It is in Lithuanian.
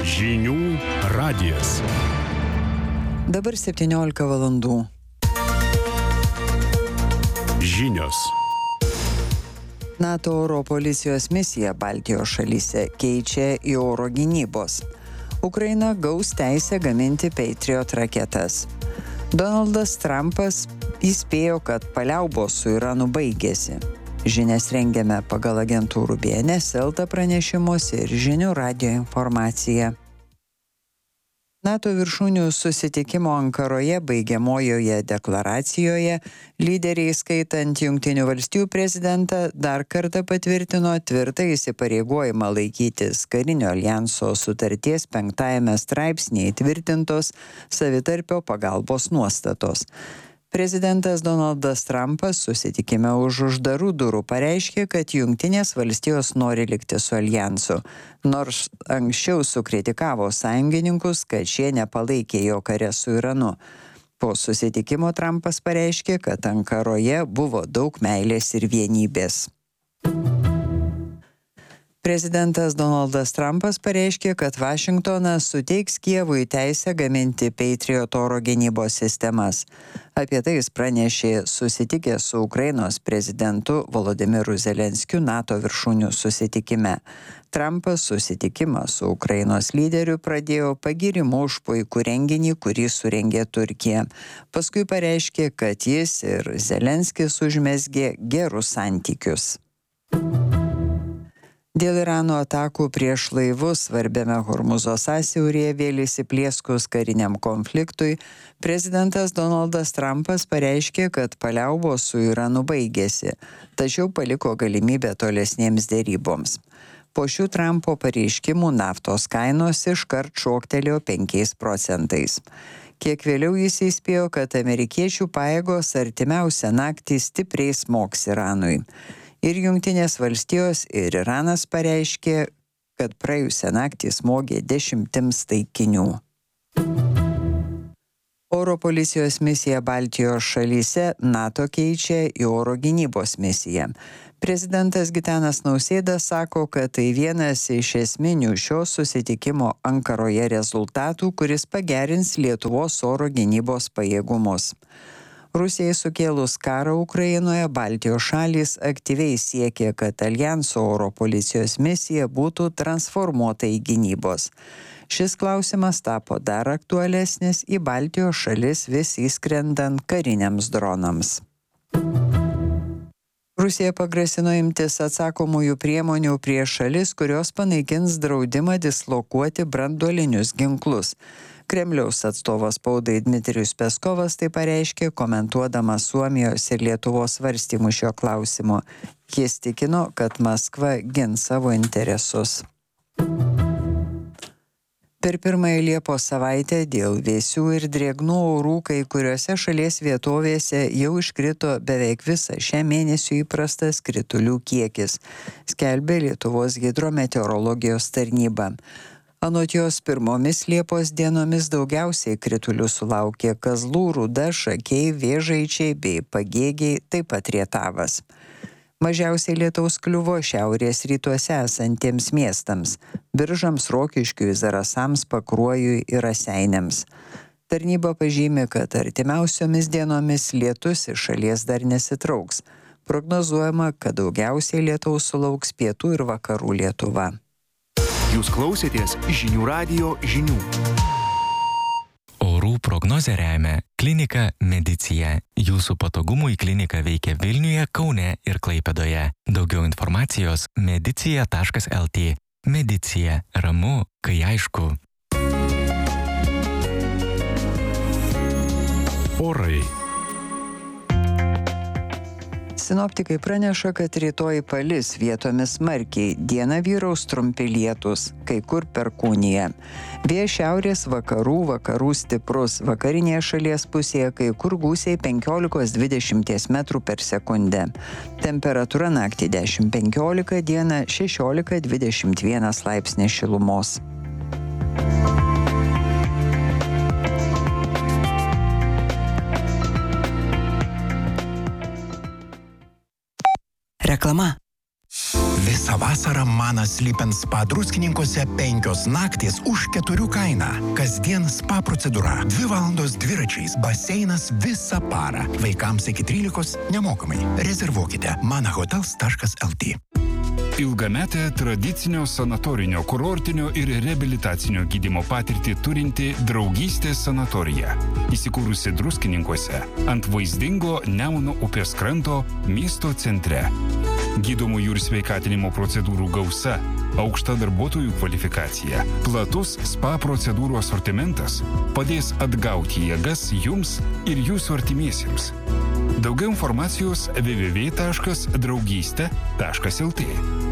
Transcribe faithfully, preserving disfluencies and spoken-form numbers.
Žinių radijas. Dabar septyniolika valandų. Žinios. NATO oro policijos misija Baltijos šalyse keičia į oro gynybos. Ukraina gaus teisę gaminti Patriot raketas. Donaldas Trumpas įspėjo, kad paliaubos su Iranu baigėsi. Žinias rengiame pagal agentūrų B N S, Elta pranešimus ir Žinių radijo informaciją. NATO viršūnių susitikimo Ankaroje baigiamojoje deklaracijoje lyderiai, skaitant Jungtinių valstijų prezidentą, dar kartą patvirtino tvirtą įsipareigojimą laikytis karinio aljanso sutarties penktajame straipsnyje įtvirtintos savitarpio pagalbos nuostatos. Prezidentas Donaldas Trumpas susitikime už uždarų durų pareiškė, kad Jungtinės valstijos nori likti su aljansu, nors anksčiau sukritikavo sąjungininkus, kad šie nepalaikė jo kare su Iranu. Po susitikimo Trumpas pareiškė, kad Ankaroje buvo daug meilės ir vienybės. Prezidentas Donaldas Trumpas pareiškė, kad Vašingtonas suteiks Kijevui teisę gaminti Patriot oro gynybos sistemas. Apie tai jis pranešė susitikęs su Ukrainos prezidentu Volodymyru Zelenskiu NATO viršūnių susitikime. Trumpas susitikimą su Ukrainos lyderiu pradėjo pagyrimu už puikų renginį, kurį surengė Turkija. Paskui pareiškė, kad jis ir Zelenskis užmezgė gerus santykius. Dėl Irano atakų prieš laivus svarbiame Hormuzo sąsiauryje vėl įsiplieskus kariniam konfliktui, prezidentas Donaldas Trumpas pareiškė, kad paliaubos su Iranu baigėsi, tačiau paliko galimybę tolesnėms deryboms. Po šių Trumpo pareiškimų naftos kainos iškart šoktelėjo penkiais procentais. Kiek vėliau jis įspėjo, kad amerikiečių pajėgos artimiausią naktį stipriai smogs Iranui. Ir Jungtinės valstijos ir Iranas pareiškė, kad praėjusią naktį smogė dešimtims taikinių. Oro policijos misija Baltijos šalyse NATO keičia į oro gynybos misiją. Prezidentas Gitanas Nausėda sako, kad tai vienas iš esminių šio susitikimo Ankaroje rezultatų, kuris pagerins Lietuvos oro gynybos pajėgumus. Rusijai sukėlus karą Ukrainoje, Baltijos šalys aktyviai siekė, kad aljanso oro policijos misija būtų transformuota į gynybos. Šis klausimas tapo dar aktualesnis į Baltijos šalis vis įskrendant kariniams dronams. Rusija pagrasino imtis atsakomųjų priemonių prieš šalis, kurios panaikins draudimą dislokuoti branduolinius ginklus. Kremliaus atstovas spaudai Dmitrijus Peskovas tai pareiškė, komentuodamas Suomijos ir Lietuvos svarstymus šio klausimu. Jis tikino, kad Maskva gins savo interesus. Per pirmąją Liepos savaitę dėl vėsių ir drėgnų orų kai kuriuose šalies vietovėse jau iškrito beveik visą šią mėnesį įprastas kritulių kiekis, skelbė Lietuvos hidrometeorologijos tarnyba. Anot jos pirmomis Liepos dienomis daugiausiai kritulių sulaukė Kazlų, Rūda, Šakiai, Vėžaičiai bei Pagėgiai, taip pat Rietavas. Mažiausiai lietaus kliuvo šiaurės rytuose esantiems miestams – Biržams, Rokiškiui, Zarasams, Pakruojui ir Raseiniams. Tarnyba pažymi, kad artimiausiomis dienomis lietus iš šalies dar nesitrauks. Prognozuojama, kad daugiausiai lietaus sulauks pietų ir vakarų Lietuva. Jūs klausėtės Žinių radijo žinių. Orų prognozę remia Klinika Medicija. Jūsų patogumui klinika veikia Vilniuje, Kaune ir Klaipėdoje. Daugiau informacijos medicija taškas el tė. Medicija. Ramu, kai aišku. Orai. Sinoptikai praneša, kad rytoj palis vietomis smarkiai, dieną vyraus trumpi lietūs, kai kur perkūnija. Vėjas šiaurės vakarų, vakarų stiprus, vakarinėje šalies pusėje kai kur gūsiai penkiolika dvidešimt metrų per sekundę. Temperatūra naktį dešimt penkiolika, dieną šešiolika dvidešimt vienas laipsnis šilumos. Reklama. Vis Visą vasarą Manas Sleep and Spa Druskininkuose penkios naktys už keturių kainą. Kasdien spa procedūra. Dvi valandos dviračiais. Baseinas visą parą. Vaikams iki trylikos nemokamai. Rezervuokite manahotels taškas lt. Ilgametę tradicinio sanatorinio, kurortinio ir reabilitacinio gydymo patirtį turinti Draugystės sanatorija. Įsikūrusi Druskininkuose ant vaizdingo Nemuno upės kranto miesto centre. Gydomųjų ir sveikatinimo procedūrų gausa, aukšta darbuotojų kvalifikacija, platus spa procedūrų asortimentas padės atgauti jėgas jums ir jūsų artimiesiems. Daugiau informacijos w w w taškas draugystė taškas lt.